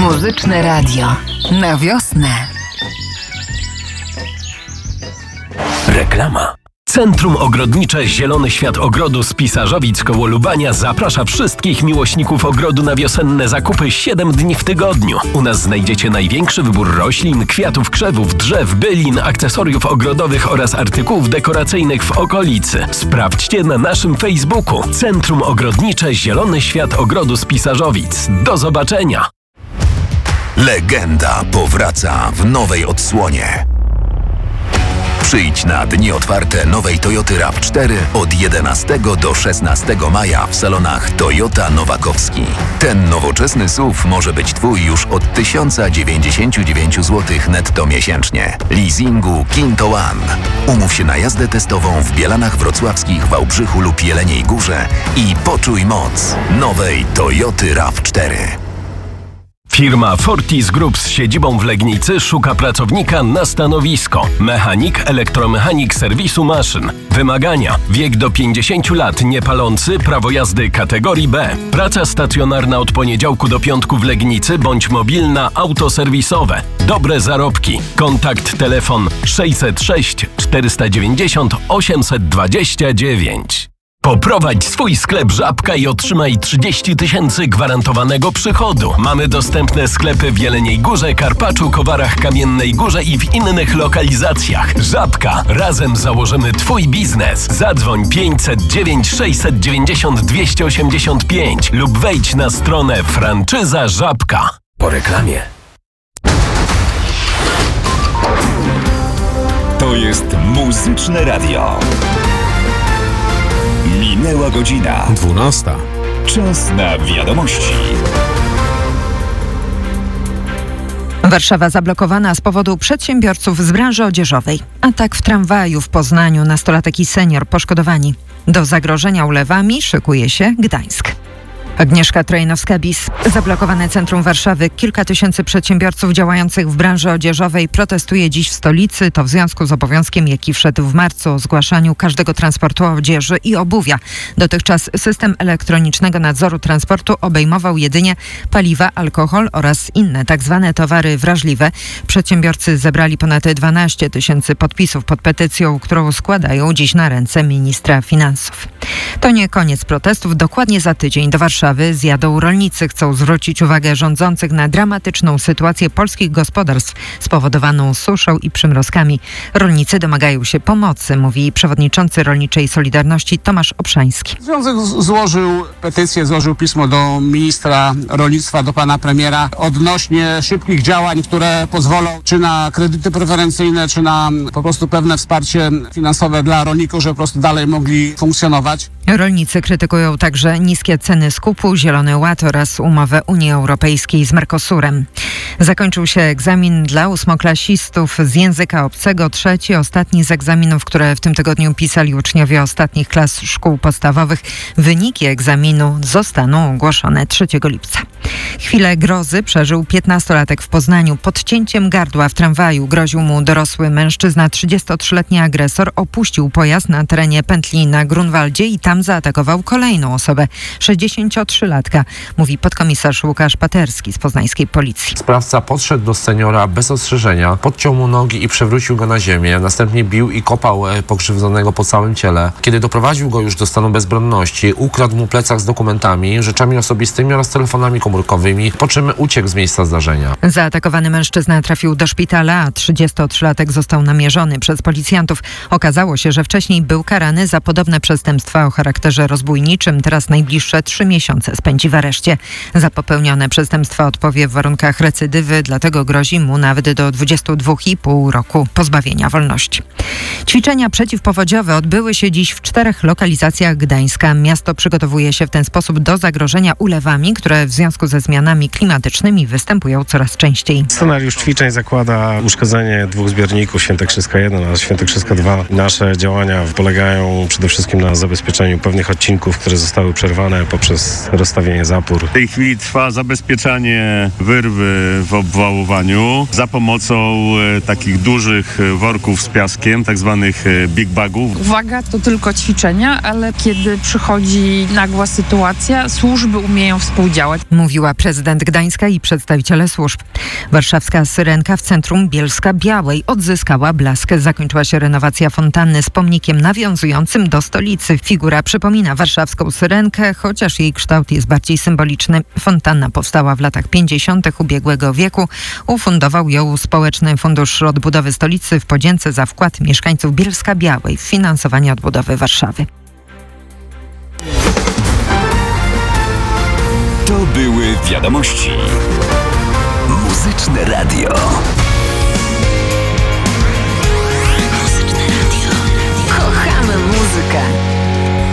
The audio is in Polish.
Muzyczne radio na wiosnę. Reklama. Centrum Ogrodnicze Zielony Świat Ogrodu z Pisarzowic koło Lubania zaprasza wszystkich miłośników ogrodu na wiosenne zakupy 7 dni w tygodniu. U nas znajdziecie największy wybór roślin, kwiatów, krzewów, drzew, bylin, akcesoriów ogrodowych oraz artykułów dekoracyjnych w okolicy. Sprawdźcie na naszym Facebooku. Centrum Ogrodnicze Zielony Świat Ogrodu z Pisarzowic. Do zobaczenia! Legenda powraca w nowej odsłonie. Przyjdź na dni otwarte nowej Toyoty RAV4 od 11 do 16 maja w salonach Toyota Nowakowski. Ten nowoczesny SUV może być Twój już od 1099 zł netto miesięcznie. Leasingu Kinto One. Umów się na jazdę testową w Bielanach Wrocławskich, Wałbrzychu lub Jeleniej Górze i poczuj moc nowej Toyoty RAV4. Firma Fortis Group z siedzibą w Legnicy szuka pracownika na stanowisko. Mechanik, elektromechanik serwisu maszyn. Wymagania: wiek do 50 lat, niepalący, prawo jazdy kategorii B. Praca stacjonarna od poniedziałku do piątku w Legnicy bądź mobilna, autoserwisowe. Dobre zarobki. Kontakt telefon 606 490 829. Poprowadź swój sklep Żabka i otrzymaj 30 000 gwarantowanego przychodu. Mamy dostępne sklepy w Jeleniej Górze, Karpaczu, Kowarach, Kamiennej Górze i w innych lokalizacjach. Żabka. Razem założymy Twój biznes. Zadzwoń 509 690 285 lub wejdź na stronę Franczyza Żabka. Po reklamie. To jest Muzyczne Radio. Minęła godzina 12. Czas na wiadomości. Warszawa zablokowana z powodu przedsiębiorców z branży odzieżowej. Atak w tramwaju w Poznaniu, nastolatek i senior poszkodowani. Do zagrożenia ulewami szykuje się Gdańsk. Agnieszka Trojnowska-Bis. Zablokowane centrum Warszawy. Kilka tysięcy przedsiębiorców działających w branży odzieżowej protestuje dziś w stolicy. To w związku z obowiązkiem, jaki wszedł w marcu o zgłaszaniu każdego transportu odzieży i obuwia. Dotychczas system elektronicznego nadzoru transportu obejmował jedynie paliwa, alkohol oraz inne tzw. towary wrażliwe. Przedsiębiorcy zebrali ponad 12 000 podpisów pod petycją, którą składają dziś na ręce ministra finansów. To nie koniec protestów. Dokładnie za tydzień do Warszawy zjadą rolnicy. Chcą zwrócić uwagę rządzących na dramatyczną sytuację polskich gospodarstw spowodowaną suszą i przymrozkami. Rolnicy domagają się pomocy, mówi przewodniczący Rolniczej Solidarności Tomasz Obszański. Związek złożył petycję, złożył pismo do ministra rolnictwa, do pana premiera odnośnie szybkich działań, które pozwolą czy na kredyty preferencyjne, czy na po prostu pewne wsparcie finansowe dla rolników, żeby po prostu dalej mogli funkcjonować. Rolnicy krytykują także niskie ceny skupu, Zielony Ład oraz umowę Unii Europejskiej z Mercosurem. Zakończył się egzamin dla ósmoklasistów z języka obcego, trzeci, ostatni z egzaminów, które w tym tygodniu pisali uczniowie ostatnich klas szkół podstawowych. Wyniki egzaminu zostaną ogłoszone 3 lipca. Chwilę grozy przeżył 15-latek w Poznaniu. Pod cięciem gardła w tramwaju groził mu dorosły mężczyzna. 33-letni agresor opuścił pojazd na terenie pętli na Grunwaldzie i tam zaatakował kolejną osobę, 63-latka, mówi podkomisarz Łukasz Paterski z poznańskiej policji. Sprawca podszedł do seniora bez ostrzeżenia, podciął mu nogi i przewrócił go na ziemię. Następnie bił i kopał pokrzywdzonego po całym ciele. Kiedy doprowadził go już do stanu bezbronności, ukradł mu plecak z dokumentami, rzeczami osobistymi oraz telefonami komórkowymi, po czym uciekł z miejsca zdarzenia. Zaatakowany mężczyzna trafił do szpitala, a 33-latek został namierzony przez policjantów. Okazało się, że wcześniej był karany za podobne przestępstwa o charakterze rozbójniczym. Teraz najbliższe 3 miesiące spędzi w areszcie. Za popełnione przestępstwa odpowie w warunkach recydywy, dlatego grozi mu nawet do 22,5 roku pozbawienia wolności. Ćwiczenia przeciwpowodziowe odbyły się dziś w 4 lokalizacjach Gdańska. Miasto przygotowuje się w ten sposób do zagrożenia ulewami, które w związku ze zmianami klimatycznymi występują coraz częściej. Scenariusz ćwiczeń zakłada uszkodzenie 2 zbiorników, Świętokrzyska 1 oraz Świętokrzyska 2. Nasze działania polegają przede wszystkim na zabezpieczeniu pewnych odcinków, które zostały przerwane poprzez rozstawienie zapór. W tej chwili trwa zabezpieczanie wyrwy w obwałowaniu za pomocą takich dużych worków z piaskiem, tak zwanych big bagów. Uwaga, to tylko ćwiczenia, ale kiedy przychodzi nagła sytuacja, służby umieją współdziałać. Mówi mówiła prezydent Gdańska i przedstawiciele służb. Warszawska Syrenka w centrum Bielska-Białej odzyskała blask. Zakończyła się renowacja fontanny z pomnikiem nawiązującym do stolicy. Figura przypomina warszawską Syrenkę, chociaż jej kształt jest bardziej symboliczny. Fontanna powstała w latach 50. ubiegłego wieku. Ufundował ją Społeczny Fundusz Odbudowy Stolicy w podzięce za wkład mieszkańców Bielska-Białej w finansowanie odbudowy Warszawy. To były wiadomości. Muzyczne radio. Kochamy muzykę.